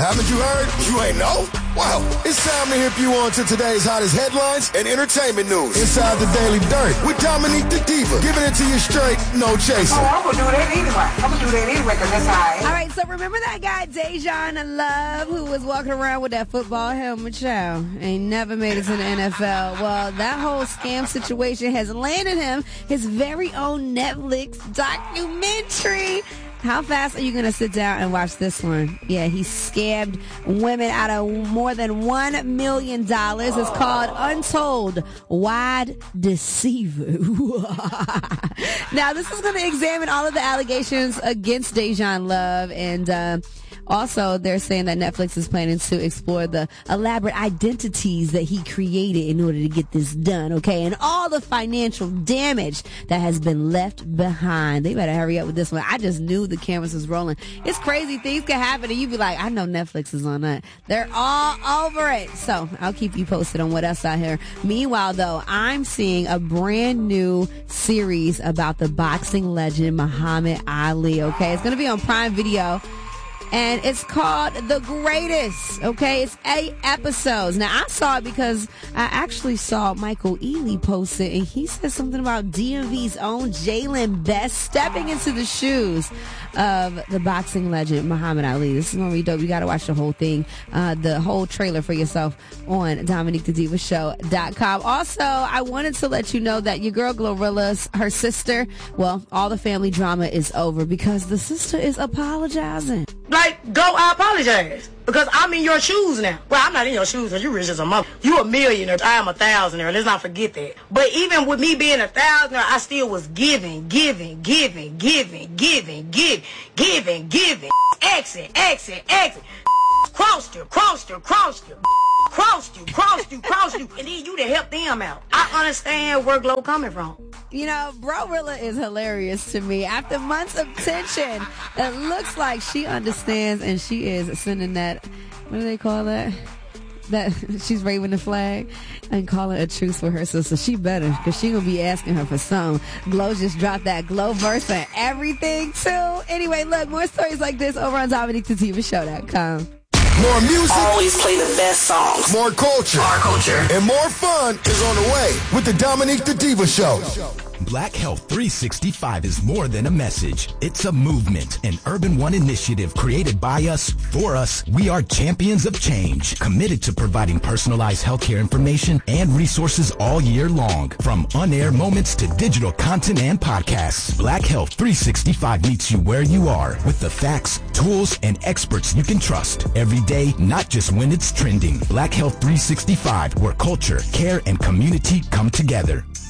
Haven't you heard? You ain't know? Well, it's time to hip you on to today's hottest headlines and entertainment news. Inside the Daily Dirt with Dominique the Diva. Giving it to you straight, no chaser. Oh, I'm going to do that anyway. Because that's all right. All right, so remember that guy, Dejan Love, who was walking around with that football helmet, child, and never made it to the NFL. Well, that whole scam situation has landed him his very own Netflix documentary. How fast are you going to sit down and watch this one? Yeah, he scammed women out of more than $1 million. It's called Untold Wide Deceiver. Now, this is going to examine all of the allegations against Dejan Love, and also, they're saying that Netflix is planning to explore the elaborate identities that he created in order to get this done, okay? And all the financial damage that has been left behind. They better hurry up with this one. I just knew the cameras was rolling. It's crazy. Things can happen, and you be like, I know Netflix is on that. They're all over it. So, I'll keep you posted on what else out here. Meanwhile, though, I'm seeing a brand new series about the boxing legend Muhammad Ali, okay? It's going to be on Prime Video. And it's called The Greatest, okay? It's 8 episodes. Now, I saw it because I actually saw Michael Ealy post it, and he said something about DMV's own Jalen Best stepping into the shoes of the boxing legend Muhammad Ali. This is going to be dope. You got to watch the whole thing, the whole trailer for yourself on DominiqueTheDivaShow.com. Also, I wanted to let you know that your girl Glorilla's, her sister, well, all the family drama is over because the sister is apologizing. Like, go, I apologize. Because I'm in your shoes now. Well, I'm not in your shoes because you're rich as a mother. You a millionaire. I am a thousandaire. Let's not forget that. But even with me being a thousandaire, I still was giving. Exit. Crossed you. And then you to help them out. I understand where Glow coming from. You know, Brorilla is hilarious to me. After months of tension, it looks like she understands and she is sending that, what do they call that? That she's waving the flag and calling a truce for her sister. She better, because she gonna be asking her for some. Glow just dropped that Glow verse and everything too. Anyway, look, more stories like this over on DominiqueTheDivaShow.com. More music. Always play the best songs. More culture. And more fun is on the way with the Dominique the Diva Show. Black Health 365 is more than a message. It's a movement, an Urban One initiative created by us, for us. We are champions of change, committed to providing personalized healthcare information and resources all year long. From on-air moments to digital content and podcasts, Black Health 365 meets you where you are with the facts, tools, and experts you can trust every day, not just when it's trending. Black Health 365, where culture, care, and community come together.